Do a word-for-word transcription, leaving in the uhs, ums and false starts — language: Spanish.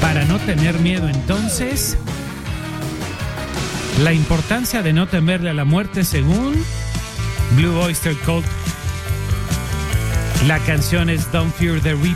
Para no tener miedo, entonces, la importancia de no temerle a la muerte según Blue Oyster Cult. La canción es Don't Fear the Reaper.